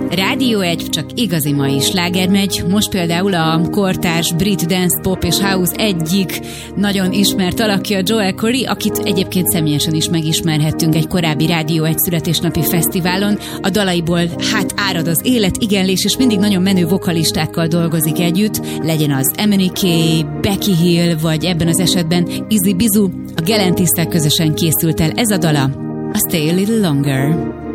Rádió 1, csak igazi mai sláger megy. Most például a kortárs brit dance, pop és house egyik nagyon ismert alakja, Joel Corry, akit egyébként személyesen is megismerhettünk egy korábbi Rádió 1 születésnapi fesztiválon. A dalaiból árad az élet, igenlés, és mindig nagyon menő vokalistákkal dolgozik együtt, legyen az MNEK, Becky Hill, vagy ebben az esetben Izzy Bizu. A Galantis-tel közösen készült el ez a dala, a Stay a Little Longer.